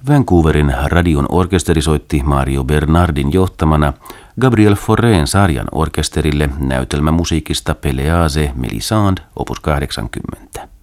Vancouverin radion orkesteri soitti Mario Bernardin johtamana Gabriel Faurén sarjan orkesterille näytelmämusiikista Pelléas et Mélisande opus 80.